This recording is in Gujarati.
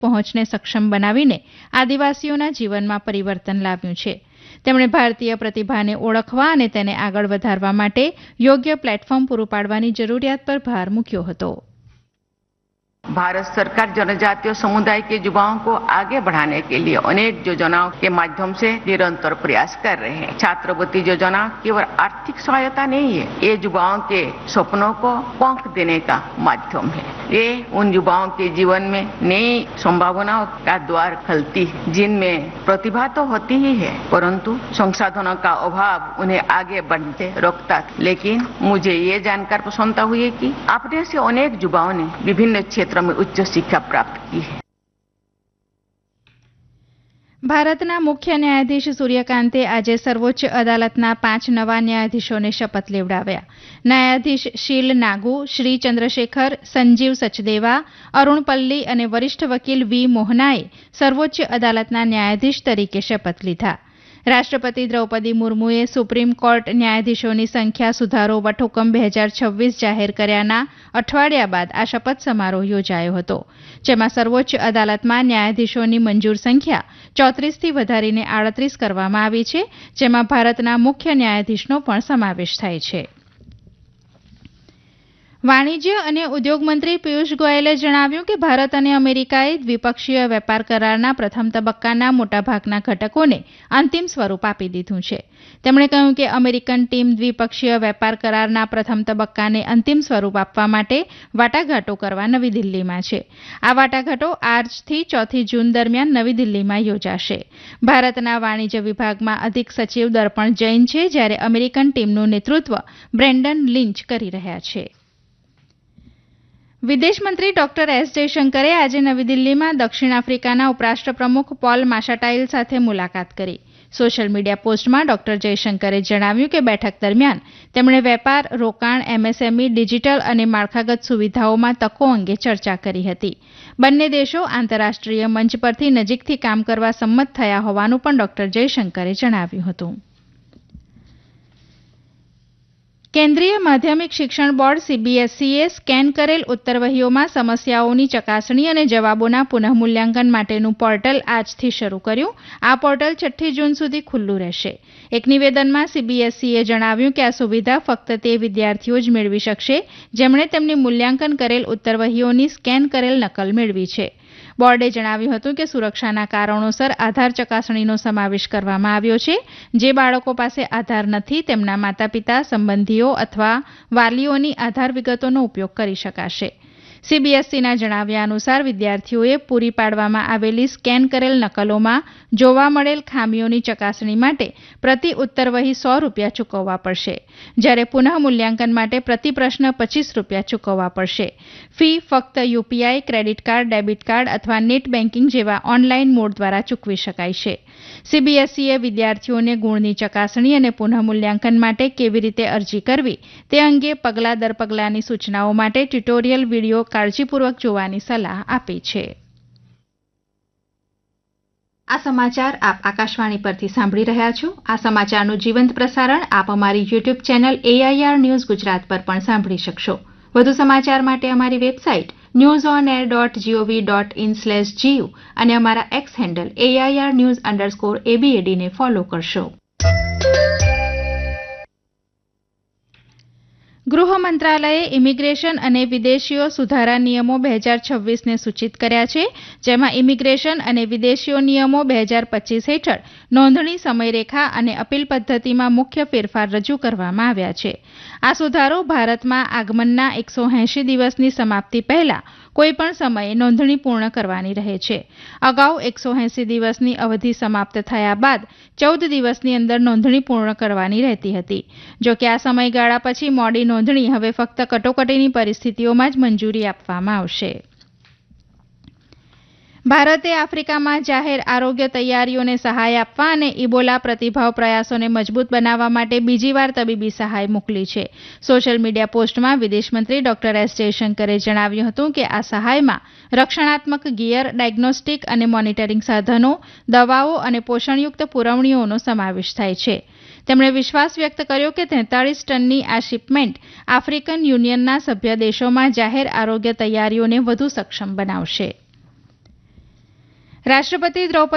પહોંચને સક્ષમ બનાવીને આદિવાસીઓના જીવનમાં પરિવર્તન લાવ્યું છે. તેમણે ભારતીય પ્રતિભાને ઓળખવા અને તેને આગળ વધારવા માટે યોગ્ય પ્લેટફોર્મ પૂરું પાડવાની જરૂરિયાત પર ભાર મૂક્યો હતો. भारत सरकार जनजातीय समुदाय के युवाओं को आगे बढ़ाने के लिए अनेक योजनाओं के माध्यम से निरंतर प्रयास कर रहे हैं. छात्रवृत्ति योजना केवल आर्थिक सहायता नहीं है, ये युवाओं के सपनों को पंख देने का माध्यम है. ये उन युवाओं के जीवन में नई संभावनाओं का द्वार खोलती है, जिनमें प्रतिभा तो होती ही है, परंतु संसाधनों का अभाव उन्हें आगे बढ़ते रोकता. लेकिन मुझे ये जानकर प्रसन्नता हुई है कि अपने से अनेक युवाओं ने विभिन्न क्षेत्र में उच्च शिक्षा प्राप्त की है. ભારતના મુખ્ય ન્યાયાધીશ સૂર્યકાંતે આજે સર્વોચ્ચ અદાલતના 5 નવા ન્યાયાધીશોને શપથ લેવડાવ્યા. ન્યાયાધીશ શીલ નાગુ, શ્રી ચંદ્રશેખર, સંજીવ સચદેવા, અરુણ પલ્લી અને વરિષ્ઠ વકીલ વી મોહનાએ સર્વોચ્ચ અદાલતના ન્યાયાધીશ તરીકે શપથ લીધા. રાષ્ટ્રપતિ દ્રૌપદી મુર્મુએ સુપ્રીમ કોર્ટ ન્યાયાધીશોની સંખ્યા સુધારો વટહુકમ 2026 જાહેર કર્યાના અઠવાડિયા બાદ આ શપથ સમારોહ યોજાયો હતો, જેમાં સર્વોચ્ચ અદાલતમાં ન્યાયાધીશોની મંજૂર સંખ્યા 34થી વધારીને 38 કરવામાં આવી છે, જેમાં ભારતના મુખ્ય ન્યાયાધીશનો પણ સમાવેશ થાય છે. વાણિજ્ય અને ઉદ્યોગ મંત્રી પિયુષ ગોયલે જણાવ્યું કે ભારત અને અમેરિકાએ દ્વિપક્ષીય વેપાર કરારના પ્રથમ તબક્કાના મોટાભાગના ઘટકોને અંતિમ સ્વરૂપ આપી દીધું છે. તેમણે કહ્યું કે અમેરિકન ટીમ દ્વિપક્ષીય વેપાર કરારના પ્રથમ તબક્કાને અંતિમ સ્વરૂપ આપવા માટે વાટાઘાટો કરવા નવી દિલ્હીમાં છે. આ વાટાઘાટો આજથી 4 જૂન દરમિયાન નવી દિલ્હીમાં યોજાશે. ભારતના વાણિજ્ય વિભાગમાં અધિક સચિવ દર્પણ જૈન છે, જ્યારે અમેરિકન ટીમનું નેતૃત્વ બ્રેન્ડન લિંચ કરી રહ્યા છે. વિદેશમંત્રી ડોક્ટર એસ જયશંકરે આજે નવી દિલ્હીમાં દક્ષિણ આફ્રિકાના ઉપરાષ્ટ્રપ્રમુખ પોલ માશાટાઇલ સાથે મુલાકાત કરી. સોશિયલ મીડિયા પોસ્ટમાં ડોક્ટર જયશંકરે જણાવ્યું કે બેઠક દરમિયાન તેમણે વેપાર, રોકાણ, એમએસએમઈ, ડિજિટલ અને માળખાગત સુવિધાઓમાં તકો અંગે ચર્ચા કરી હતી. બંને દેશો આંતરરાષ્ટ્રીય મંચ પરથી નજીકથી કામ કરવા સંમત થયા હોવાનું પણ ડોક્ટર જયશંકરે જણાવ્યું હતું. કેન્દ્રીય માધ્યમિક શિક્ષણ બોર્ડ સીબીએસઈએ સ્કેન કરેલ ઉત્તરવહીઓમાં સમસ્યાઓની ચકાસણી અને જવાબોના પુનઃમૂલ્યાંકન માટેનું પોર્ટલ આજથી શરૂ કર્યું. આ પોર્ટલ 6 જૂન સુધી ખુલ્લું રહેશે. એક નિવેદનમાં સીબીએસઈએ જણાવ્યું કે આ સુવિધા ફક્ત તે વિદ્યાર્થીઓ જ મેળવી શકશે જેમણે તેમની મૂલ્યાંકન કરેલ ઉત્તરવહીઓની સ્કેન કરેલ નકલ મેળવી છે. બોર્ડે જણાવ્યું હતું કે સુરક્ષાના કારણોસર આધાર ચકાસણીનો સમાવેશ કરવામાં આવ્યો છે. જે બાળકો પાસે આધાર નથી તેમના માતાપિતા, સંબંધીઓ અથવા વાલીઓની આધાર વિગતોનો ઉપયોગ કરી શકાશે. સીબીએસઈના જણાવ્યા અનુસાર વિદ્યાર્થીઓએ પૂરી પાડવામાં આવેલી સ્કેન કરેલ નકલોમાં જોવા મળેલ ખામીઓની ચકાસણી માટે પ્રતિ ઉત્તરવહી ₹100 ચૂકવવા પડશે, જ્યારે પુનઃમૂલ્યાંકન માટે પ્રતિ પ્રશ્ન ₹25 ચૂકવવા પડશે. ફી ફક્ત UPI, credit card, debit card અથવા નેટ બેન્કિંગ જેવા ઓનલાઈન મોડ દ્વારા ચૂકવી શકાય છે. સીબીએસઈએ વિદ્યાર્થીઓને ગુણની ચકાસણી અને પુનઃમૂલ્યાંકન માટે કેવી રીતે અરજી કરવી તે અંગે પગલા દર પગલાની સૂચનાઓ માટે ટ્યુટોરિયલ વિડીયો કાળજીપૂર્વક જોવાની સલાહ આપી છે. આ સમાચાર આપ આકાશવાણી પરથી સાંભળી રહ્યા છો. આ સમાચારનું જીવંત પ્રસારણ આપ અમારી YouTube channel AIR news Gujarat પર પણ સાંભળી શકશો. વધુ સમાચાર માટે અમારી વેબસાઇટ newsonair.gov.in/gu અને અમારા એક્સ હેન્ડલ AIR_news_ABAD ને ફોલો કરશો. ગૃહ મંત્રાલયે ઇમિગ્રેશન અને વિદેશીઓ સુધારા નિયમો 2026ને સૂચિત કર્યા છે, જેમાં ઇમિગ્રેશન અને વિદેશીઓ નિયમો 2025 હેઠળ નોંધણી સમયરેખા અને અપીલ પદ્ધતિમાં મુખ્ય ફેરફાર રજૂ કરવામાં આવ્યા છે. આ સુધારો ભારતમાં આગમનના 180 દિવસની સમાપ્તિ પહેલા કોઈપણ સમયે નોંધણી પૂર્ણ કરવાની રહે છે. અગાઉ 180 દિવસની અવધિ સમાપ્ત થયા બાદ 14 દિવસની અંદર નોંધણી પૂર્ણ કરવાની રહેતી હતી. જો કે આ સમયગાળા પછી મોડી નોંધણી હવે ફક્ત કટોકટીની પરિસ્થિતિઓમાં જ મંજૂરી આપવામાં આવશે. ભારતે આફ્રિકામાં જાહેર આરોગ્ય તૈયારીઓને સહાય આપવા અને ઇબોલા પ્રતિભાવ પ્રયાસોને મજબૂત બનાવવા માટે બીજીવાર તબીબી સહાય મોકલી છે. સોશિયલ મીડિયા પોસ્ટમાં વિદેશમંત્રી ડોક્ટર એસ જયશંકરે જણાવ્યું હતું કે આ સહાયમાં રક્ષણાત્મક ગિયર, ડાયગ્નોસ્ટિક અને મોનિટરિંગ સાધનો, દવાઓ અને પોષણયુક્ત પુરવણીઓનો સમાવેશ થાય છે. તેમણે વિશ્વાસ વ્યક્ત કર્યો કે 43 ટનની આ શિપમેન્ટ આફ્રિકન યુનિયનના સભ્ય દેશોમાં જાહેર આરોગ્ય તૈયારીઓને વધુ સક્ષમ બનાવશે. રાષ્ટ્રપતિ દ્રૌપદી